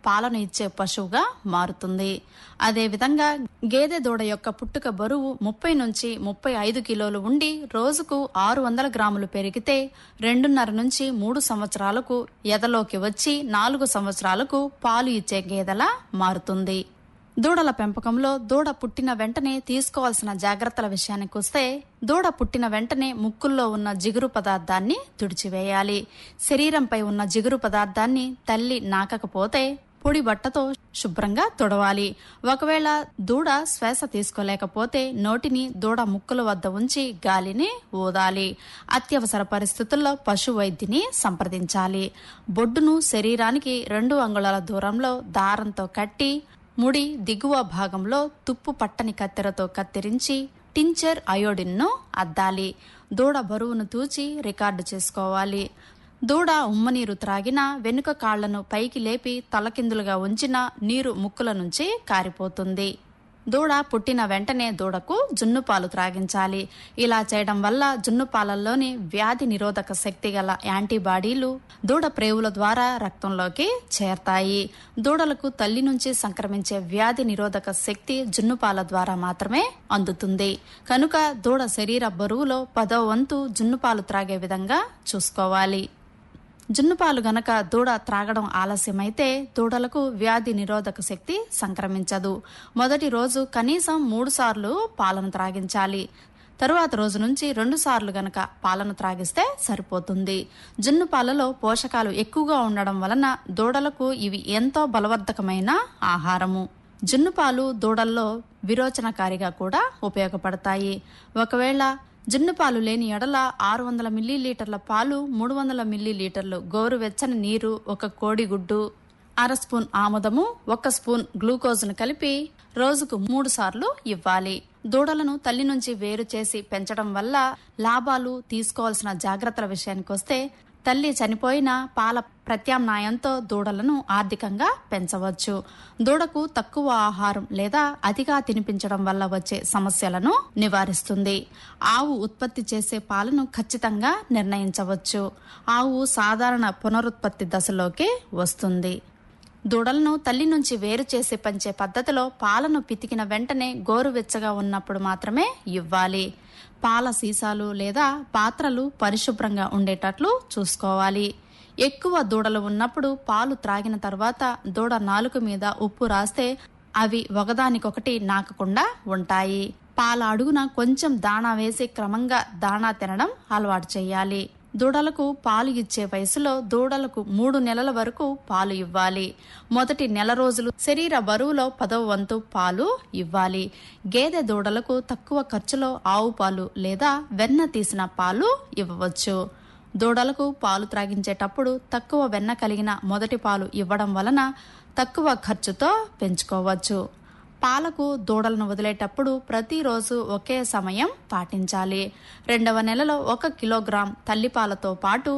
పాలను ఇచ్చే పశువుగా మారుతుంది. అదేవిధంగా గేదె దూడ యొక్క పుట్టుక బరువు 30 నుంచి 35 కిలోలు ఉండి రోజుకు 600 గ్రాములు పెరిగితే 2.5 నుంచి 3 సంవత్సరాలకు ఎదలోకి వచ్చి 4 సంవత్సరాలకు పాలు ఇచ్చే గేదెలా మారుతుంది. దూడల పెంపకంలో దూడ పుట్టిన వెంటనే తీసుకోవాల్సిన జాగ్రత్తల విషయానికి వస్తే, దూడ పుట్టిన వెంటనే ముక్కుల్లో ఉన్న జిగురు పదార్థాన్ని తుడిచివేయాలి. శరీరంపై ఉన్న జిగురు పదార్థాన్ని తల్లి నాకకపోతే పొడి బట్టతో శుభ్రంగా తుడవాలి. ఒకవేళ దూడ శ్వాస తీసుకోలేకపోతే నోటిని దూడ ముక్కుల వద్ద ఉంచి గాలిని ఊదాలి. అత్యవసర పరిస్థితుల్లో పశు వైద్యుని సంప్రదించాలి. బొడ్డును శరీరానికి 2 అంగుళాల దూరంలో దారంతో కట్టి ముడి దిగువ భాగంలో తుప్పు పట్టని కత్తెరతో కత్తిరించి టించర్ అయోడిన్ను అద్దాలి. దూడ బరువును తూచి రికార్డు చేసుకోవాలి. దూడ ఉమ్మనీరు త్రాగినా వెనుక కాళ్లను పైకి లేపి తలకిందులుగా ఉంచినా నీరు ముక్కుల నుంచి కారిపోతుంది. దూడ పుట్టిన వెంటనే దూడకు జున్ను పాలు త్రాగించాలి. ఇలా చేయడం వల్ల జున్ను పాలల్లోని వ్యాధి నిరోధక శక్తి గల యాంటీబాడీలు దూడ ప్రేవుల ద్వారా రక్తంలోకి చేరతాయి. దూడలకు తల్లి నుంచి సంక్రమించే వ్యాధి నిరోధక శక్తి జున్ను పాల ద్వారా మాత్రమే అందుతుంది. కనుక దూడ శరీర బరువులో 10వ వంతు జున్ను పాలు త్రాగే విధంగా చూసుకోవాలి. జున్నుపాలు గనక దూడ త్రాగడం ఆలస్యమైతే దూడలకు వ్యాధి నిరోధక శక్తి సంక్రమించదు. మొదటి రోజు కనీసం 3 సార్లు పాలను త్రాగించాలి. తరువాత రోజు నుంచి 2 సార్లు గనక పాలను త్రాగిస్తే సరిపోతుంది. జున్ను పాలలో పోషకాలు ఎక్కువగా ఉండడం వలన దూడలకు ఇవి ఎంతో బలవర్ధకమైన ఆహారము. జున్ను పాలు దూడల్లో విరోచనకారిగా కూడా ఉపయోగపడతాయి. ఒకవేళ జున్ను పాలు లేని ఎడల 600 మిల్లీలీటర్ల పాలు, 300 మిల్లీలీటర్లు గోరువెచ్చని నీరు, 1 కోడిగుడ్డు, 1/2 స్పూన్ ఆముదము, 1 స్పూన్ గ్లూకోజ్ను కలిపి రోజుకు 3 సార్లు ఇవ్వాలి. దూడలను తల్లి నుంచి వేరు చేసి పెంచడం వల్ల లాభాలు, తీసుకోవాల్సిన జాగ్రత్తల విషయానికి వస్తే, తల్లి చనిపోయిన పాల ప్రత్యామ్నాయంతో దూడలను ఆర్థికంగా పెంచవచ్చు. దూడకు తక్కువ ఆహారం లేదా అతిగా తినిపించడం వల్ల వచ్చే సమస్యలను నివారిస్తుంది. ఆవు ఉత్పత్తి చేసే పాలను ఖచ్చితంగా నిర్ణయించవచ్చు. ఆవు సాధారణ పునరుత్పత్తి దశలోకి వస్తుంది. దూడలను తల్లి నుంచి వేరు చేసి పెంచే పద్ధతిలో పాలను పితికిన వెంటనే గోరువెచ్చగా ఉన్నప్పుడు మాత్రమే ఇవ్వాలి. పాల సీసాలు లేదా పాత్రలు పరిశుభ్రంగా ఉండేటట్లు చూసుకోవాలి. ఎక్కువ దూడలు ఉన్నప్పుడు పాలు త్రాగిన తర్వాత దూడ నాలుక మీద ఉప్పు రాస్తే అవి ఒకదానికొకటి నాకకుండా ఉంటాయి. పాల అడుగున కొంచెం దాణా వేసి క్రమంగా దాణా తినడం అలవాటు చేయాలి. దూడలకు పాలు ఇచ్చే వయసులో దూడలకు 3 నెలల వరకు పాలు ఇవ్వాలి. మొదటి నెల రోజులు శరీర బరువులో 10వ వంతు పాలు ఇవ్వాలి. గేదె దూడలకు తక్కువ ఖర్చులో ఆవు పాలు లేదా వెన్న తీసిన పాలు ఇవ్వవచ్చు. దూడలకు పాలు త్రాగించేటప్పుడు తక్కువ వెన్న కలిగిన మొదటి పాలు ఇవ్వడం వలన తక్కువ ఖర్చుతో పెంచుకోవచ్చు. పాలకు దూడలను వదిలేటప్పుడు ప్రతిరోజు ఒకే సమయం పాటించాలి. 2వ నెలలో 1 కిలోగ్రాం తల్లిపాలతో పాటు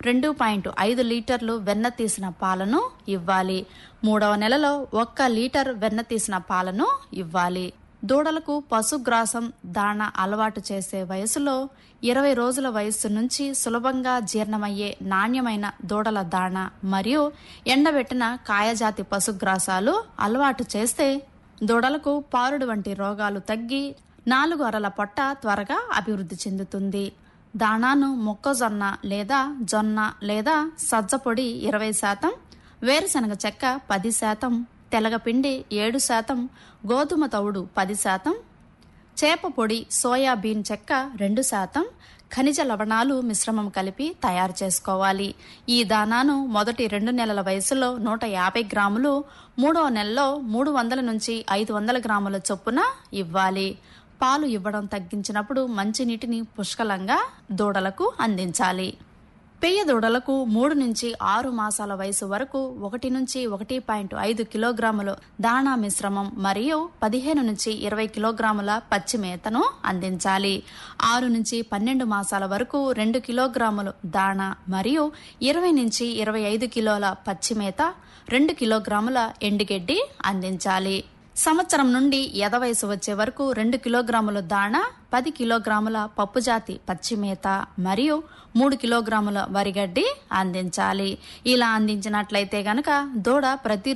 2.5 లీటర్లు వెన్న తీసిన పాలను ఇవ్వాలి. 3వ నెలలో 1 లీటర్ వెన్న తీసిన పాలను ఇవ్వాలి. దూడలకు పశుగ్రాసం దాణా అలవాటు చేసే వయసులో 20 రోజుల వయస్సు నుంచి సులభంగా జీర్ణమయ్యే నాణ్యమైన దూడల దాణా మరియు ఎండబెట్టిన కాయజాతి పశుగ్రాసాలు అలవాటు చేస్తే దూడలకు పారుడు వంటి రోగాలు తగ్గి 4 అరల పొట్ట త్వరగా అభివృద్ధి చెందుతుంది. దాణాను మొక్కజొన్న లేదా జొన్న లేదా సజ్జపొడి 20%, వేరుశనగ చెక్క 10%, తెలగపిండి 7%, గోధుమ తవుడు 10%, చేప పొడి సోయాబీన్ చెక్క 2%, ఖనిజ లవణాలు మిశ్రమం కలిపి తయారు చేసుకోవాలి. ఈ దానాను మొదటి 2 నెలల వయసులో 150 గ్రాములు, 3వ నెలలో 300 నుంచి 500 గ్రాముల చొప్పున ఇవ్వాలి. పాలు ఇవ్వడం తగ్గించినప్పుడు మంచినీటిని పుష్కలంగా దూడలకు అందించాలి. పెయ్య దూడలకు 3 నుంచి 6 మాసాల వయసు వరకు 1 నుంచి 1.5 కిలోగ్రాముల దాణా మిశ్రమం మరియు 15 నుంచి 20 కిలోగ్రాముల పచ్చి మేతను అందించాలి. 6 నుంచి 12 మాసాల వరకు 2 కిలోగ్రాములు దాణా మరియు 20 నుంచి 25 కిలోల పచ్చి మేత, 2 కిలోగ్రాముల ఎండుగడ్డి అందించాలి. సంవత్సరం నుండి ఎద వయసు వచ్చే వరకు 2 కిలోగ్రాముల దాణా, 10 కిలోగ్రాముల పప్పుజాతి పచ్చిమేత మరియు 3 కిలోగ్రాముల వరిగడ్డి అందించాలి. ఇలా అందించినట్లయితే గనక దూడ ప్రతి